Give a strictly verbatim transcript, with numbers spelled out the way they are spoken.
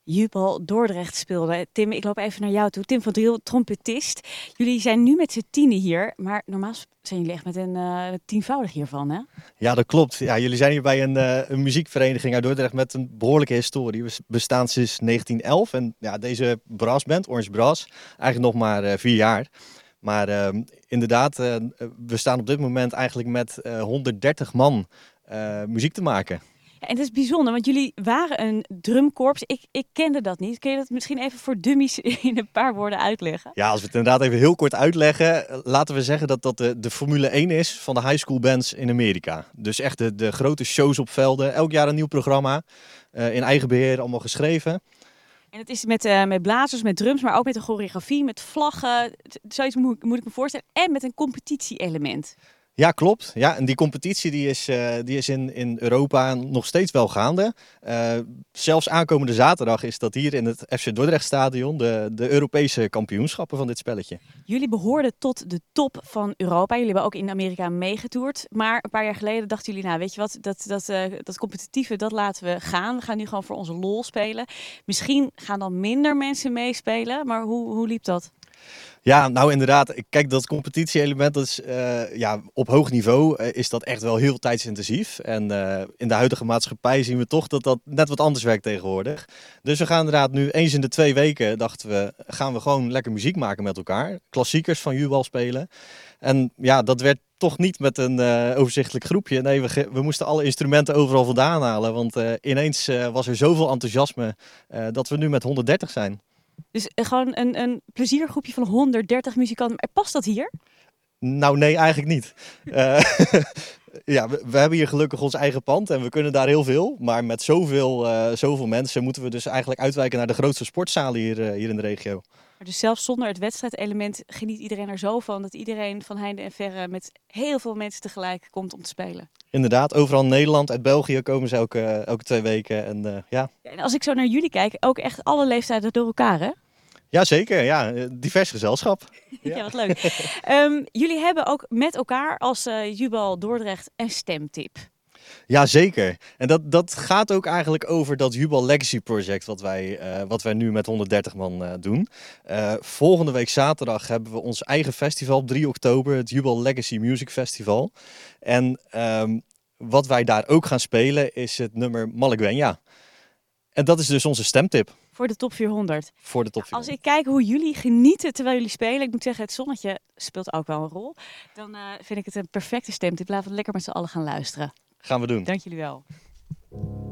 Jubal Dordrecht speelde. Tim, ik loop even naar jou toe. Tim van Driel, trompetist. Jullie zijn nu met z'n tienen hier, maar normaal zijn jullie echt met een uh, tienvoudig hiervan, hè? Ja, dat klopt. Ja, jullie zijn hier bij een, uh, een muziekvereniging uit Dordrecht met een behoorlijke historie. We bestaan sinds negentien elf en ja, deze brassband, Orange Brass, eigenlijk nog maar uh, vier jaar. Maar uh, inderdaad, uh, we staan op dit moment eigenlijk met uh, honderddertig man uh, muziek te maken. Ja, en dat is bijzonder, want jullie waren een drumkorps. Ik, ik kende dat niet. Kun je dat misschien even voor dummies in een paar woorden uitleggen? Ja, als we het inderdaad even heel kort uitleggen. Laten we zeggen dat dat de, de Formule één is van de high school bands in Amerika. Dus echt de, de grote shows op velden. Elk jaar een nieuw programma. Uh, in eigen beheer, allemaal geschreven. En het is met, uh, met blazers, met drums, maar ook met een choreografie, met vlaggen. Zoiets moet, moet ik me voorstellen. En met een competitie-element. Ja, klopt. Ja, en die competitie die is, uh, die is in, in Europa nog steeds wel gaande. Uh, zelfs aankomende zaterdag is dat hier in het F C Dordrecht Stadion de, de Europese kampioenschappen van dit spelletje. Jullie behoorden tot de top van Europa. Jullie hebben ook in Amerika meegetoerd. Maar een paar jaar geleden dachten jullie, nou weet je wat, dat, dat, uh, dat competitieve, dat laten we gaan. We gaan nu gewoon voor onze lol spelen. Misschien gaan dan minder mensen meespelen, maar hoe, hoe liep dat? Ja, nou inderdaad. Kijk, dat competitie-element, dat is, uh, ja, op hoog niveau uh, is dat echt wel heel tijdsintensief. En uh, in de huidige maatschappij zien we toch dat dat net wat anders werkt tegenwoordig. Dus we gaan inderdaad nu eens in de twee weken, dachten we, gaan we gewoon lekker muziek maken met elkaar. Klassiekers van Jubal spelen. En ja, dat werd toch niet met een uh, overzichtelijk groepje. Nee, we, we moesten alle instrumenten overal vandaan halen. Want uh, ineens uh, was er zoveel enthousiasme uh, dat we nu met honderddertig zijn. Dus uh, gewoon een, een pleziergroepje van honderddertig muzikanten. Maar past dat hier? Nou, nee, eigenlijk niet. uh, ja, we, we hebben hier gelukkig ons eigen pand en we kunnen daar heel veel. Maar met zoveel, uh, zoveel mensen moeten we dus eigenlijk uitwijken naar de grootste sportzalen hier, uh, hier in de regio. Maar dus zelfs zonder het wedstrijdelement geniet iedereen er zo van dat iedereen van heinde en verre met heel veel mensen tegelijk komt om te spelen. Inderdaad, overal in Nederland, uit België komen ze elke, elke twee weken. En, uh, ja. Ja, en als ik zo naar jullie kijk, ook echt alle leeftijden door elkaar, hè? Jazeker, ja. Divers gezelschap. Ja, ja wat leuk. um, jullie hebben ook met elkaar als uh, Jubal Dordrecht een stemtip. Ja, zeker. En dat, dat gaat ook eigenlijk over dat Jubal Legacy Project wat wij, uh, wat wij nu met honderddertig man uh, doen. Uh, volgende week zaterdag hebben we ons eigen festival op drie oktober, het Jubal Legacy Music Festival. En um, wat wij daar ook gaan spelen is het nummer Malagueña. En dat is dus onze stemtip. Voor de top vierhonderd. Voor de top vierhonderd. Als ik kijk hoe jullie genieten terwijl jullie spelen, ik moet zeggen het zonnetje speelt ook wel een rol, dan uh, vind ik het een perfecte stemtip. Laten we lekker met z'n allen gaan luisteren. Gaan we doen. Dank jullie wel.